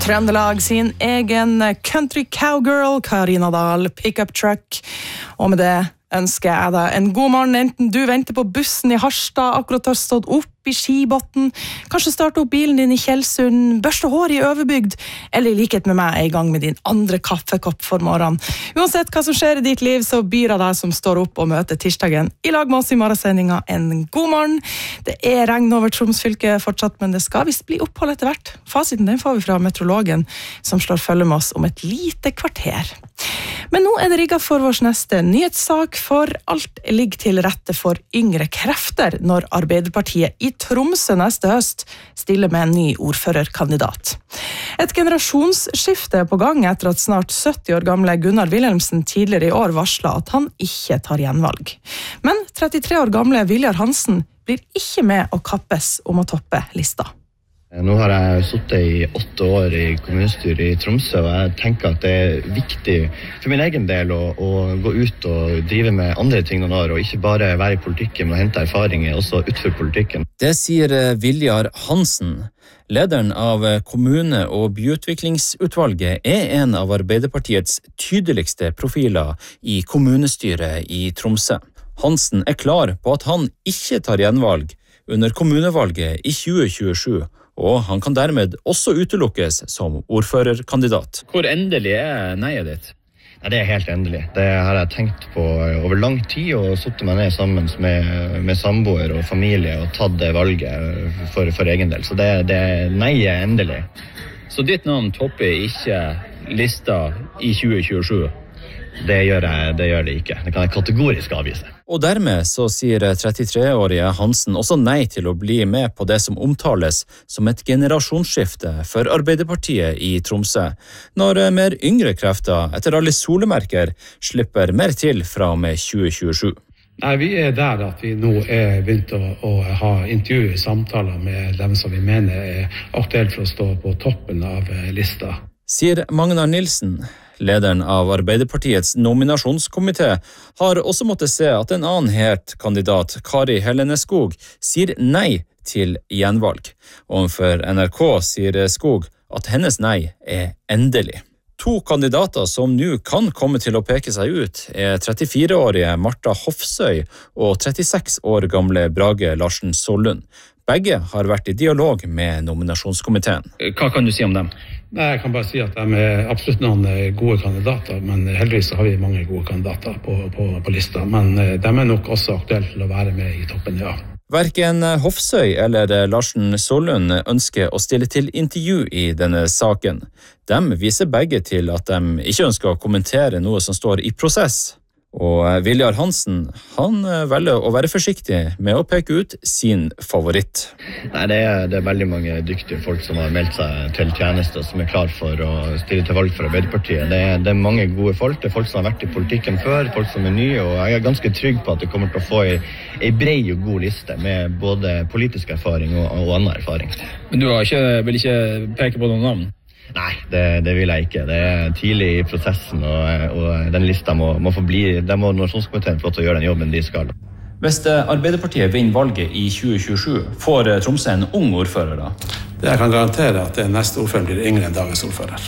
Trøndelag sin egen country cowgirl, Karina Dahl, pickup truck. Og med det ønsker jeg deg en god morgen, enten du venter på bussen i Harstad, akkurat har stått opp i Skibotten, kanskje starte opp bilen din i Kjelsund, børste hår i Øverbygd, eller i likhet med meg er i gang med din andre kaffekopp for morgenen. Uansett hva som skjer i ditt liv, så byr jeg deg som står opp og møter tirsdagen i lag med oss i morgensendinga en god morgen. Det er regn over Tromsfylke fortsatt, men det skal visst bli opphold etter hvert. Fasiten den får vi fra meteorologen, som slår følge med oss om et lite kvarter. Men nå er det rigget for vår neste nyhetssak, for alt ligger til rette for yngre krefter når Arbeiderpartiet i Tromsø neste høst stiller med en ny ordførerkandidat. Et generasjonsskifte er på gang etter at snart 70 år gamle Gunnar Wilhelmsen tidligere i år varslet at han ikke tar gjenvalg. Men 33 år gamle Viljar Hansen blir ikke med å kappes om å toppe lista. Nå har jeg sittet i 8 år i kommunestyret i Tromsø, og jeg tenker at det er viktig for min egen del å gå ut og drive med andre ting noen år, og ikke bare være i politikken, men hente erfaringer også utenfor politikken. Det sier Viljar Hansen. Lederen av kommune- og byutviklingsutvalget er en av Arbeiderpartiets tydeligste profiler i kommunestyret i Tromsø. Hansen er klar på at han ikke tar gjenvalg under kommunevalget i 2027, og han kan dermed også utelukkes som ordførerkandidat. Hvor endelig er neiet ditt? Nei, det er helt endelig. Det har jeg tenkt på over lang tid, og suttet meg ned sammen med samboer og familie og tatt det valget for egen del. Så det neiet er endelig. Så ditt navn topper ikke lista i 2027? Det gjør det ikke. Det kan jeg kategorisk avvise. Og dermed så sier 33-årige Hansen også nei til å bli med på det som omtales som et generasjonsskifte for Arbeiderpartiet i Tromsø, når mer yngre krefter etter alle solemerker slipper mer til fra og med 2027. Nei, vi er der at vi nå er begynt å ha intervjuer, samtaler med dem som vi mener er aktuelt for å stå på toppen av lista. Sier Magnar Nilsen. Lederen av Arbeiderpartiets nominasjonskomité har også måttet se at en annen het kandidat, Kari Helene Skog, sier nei til gjenvalg. Overfor NRK sier Skog at hennes nei er endelig. 2 kandidater som nå kan komme til å peke seg ut er 34-årige Martha Hofsøy og 36 år gamle Brage Larsen Sollund. Begge har vært i dialog med nominasjonskomiteen. Hva kan du si om dem? Nei, jeg kan bare si at de er absolutt noen gode kandidater, men heldigvis har vi mange gode kandidater på lista. Men de er nok også aktuelle til å være med i toppen, ja. Hverken Hofsøy eller Larsen Sollund ønsker å stille til intervju i denne saken. De viser begge til at de ikke ønsker å kommentere noe som står i prosess. Og Viljar Hansen, han velger å være forsiktig med å peke ut sin favoritt. Nei, det er veldig mange dyktige folk som har meldt seg til tjeneste, som er klar for å stille til valg for Arbeiderpartiet. Det er mange gode folk, det er folk som har vært i politikken før, folk som er nye, og jeg er ganske trygg på at det kommer til å få en bred og god liste med både politisk erfaring og annen erfaring. Men du vil ikke peke på noen navn? Nei, det vil jeg ikke. Det er tidlig i prosessen, og den lista må få bli. Der må nominasjonskomiteen få til å gjøre den jobben de skal. Hvis Arbeiderpartiet vinner valget i 2027, får Tromsø en ung ordfører da? Det jeg kan garantere at neste ordfører blir yngre enn dagens ordfører.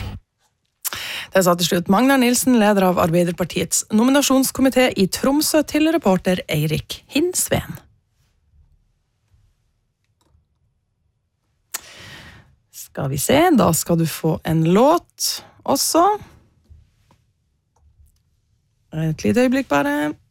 Det sa til slutt Magnar Nilsen, leder av Arbeiderpartiets nominasjonskomité i Tromsø, til reporter Eirik Hinsveen. Skal vi se, da skal du få en låt også. Et lite øyeblikk bare.